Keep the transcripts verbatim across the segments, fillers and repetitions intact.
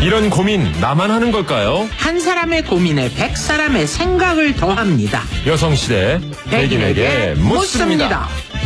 이런 고민 나만 하는 걸까요? 한 사람의 고민에 백 사람의 생각을 더합니다. 여성시대 백인에게 묻습니다.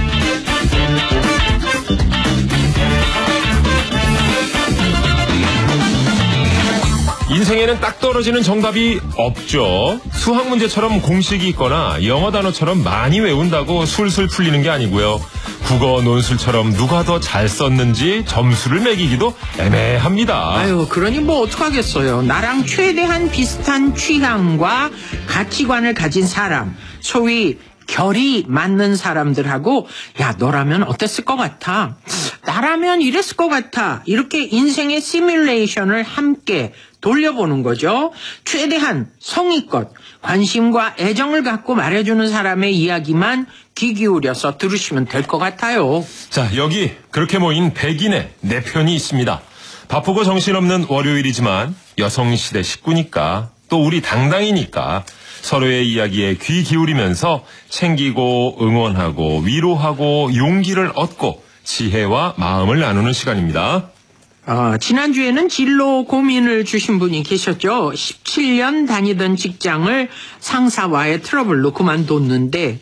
인생에는 딱 떨어지는 정답이 없죠. 수학 문제처럼 공식이 있거나 영어 단어처럼 많이 외운다고 술술 풀리는 게 아니고요. 국어 논술처럼 누가 더 잘 썼는지 점수를 매기기도 애매합니다. 아유, 그러니 뭐 어떡하겠어요. 나랑 최대한 비슷한 취향과 가치관을 가진 사람, 소위 결이 맞는 사람들하고 야, 너라면 어땠을 것 같아? 나라면 이랬을 것 같아. 이렇게 인생의 시뮬레이션을 함께 돌려보는 거죠. 최대한 성의껏 관심과 애정을 갖고 말해주는 사람의 이야기만 귀 기울여서 들으시면 될 것 같아요. 자, 여기 그렇게 모인 백인의 내 편이 있습니다. 바쁘고 정신없는 월요일이지만 여성시대 식구니까 또 우리 당당이니까 서로의 이야기에 귀 기울이면서 챙기고 응원하고 위로하고 용기를 얻고 지혜와 마음을 나누는 시간입니다. 어, 지난주에는 진로 고민을 주신 분이 계셨죠. 십칠 년 다니던 직장을 상사와의 트러블로 그만뒀는데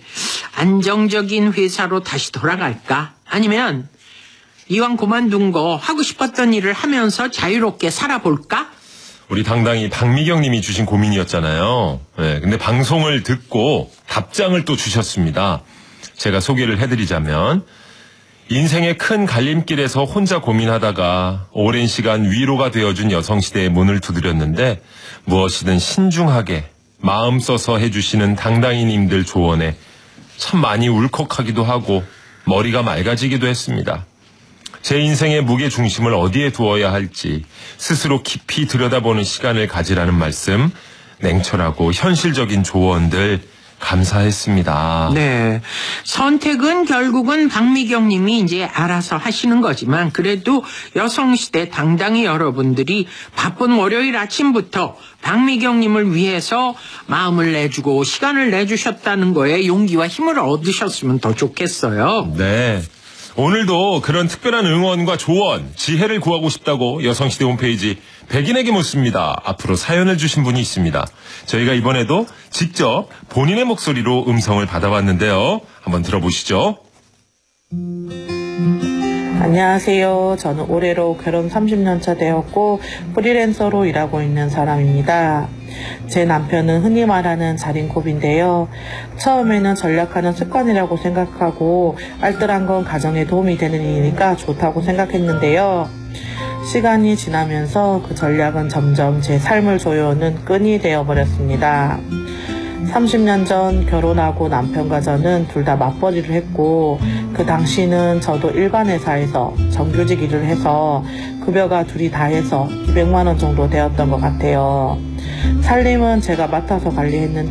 안정적인 회사로 다시 돌아갈까? 아니면 이왕 그만둔 거 하고 싶었던 일을 하면서 자유롭게 살아볼까? 우리 당당히 박미경 님이 주신 고민이었잖아요. 네, 근데 방송을 듣고 답장을 또 주셨습니다. 제가 소개를 해드리자면 인생의 큰 갈림길에서 혼자 고민하다가 오랜 시간 위로가 되어준 여성시대의 문을 두드렸는데 무엇이든 신중하게 마음 써서 해주시는 당당이님들 조언에 참 많이 울컥하기도 하고 머리가 맑아지기도 했습니다. 제 인생의 무게중심을 어디에 두어야 할지 스스로 깊이 들여다보는 시간을 가지라는 말씀, 냉철하고 현실적인 조언들 감사했습니다. 네. 선택은 결국은 박미경 님이 이제 알아서 하시는 거지만 그래도 여성시대 당당히 여러분들이 바쁜 월요일 아침부터 박미경 님을 위해서 마음을 내주고 시간을 내주셨다는 거에 용기와 힘을 얻으셨으면 더 좋겠어요. 네. 오늘도 그런 특별한 응원과 조언, 지혜를 구하고 싶다고 여성시대 홈페이지 백인에게 묻습니다. 앞으로 사연을 주신 분이 있습니다. 저희가 이번에도 직접 본인의 목소리로 음성을 받아봤는데요. 한번 들어보시죠. 안녕하세요. 저는 올해로 결혼 삼십 년 차 되었고 프리랜서로 일하고 있는 사람입니다. 제 남편은 흔히 말하는 자린고비인데요. 처음에는 전략하는 습관이라고 생각하고 알뜰한 건 가정에 도움이 되는 일이니까 좋다고 생각했는데요. 시간이 지나면서 그 전략은 점점 제 삶을 조여오는 끈이 되어버렸습니다. 삼십 년 전 결혼하고 남편과 저는 둘 다 맞벌이를 했고 그 당시는 저도 일반 회사에서 정규직 일을 해서 급여가 둘이 다 해서 이백만 원 정도 되었던 것 같아요. 살림은 제가 맡아서 관리했는데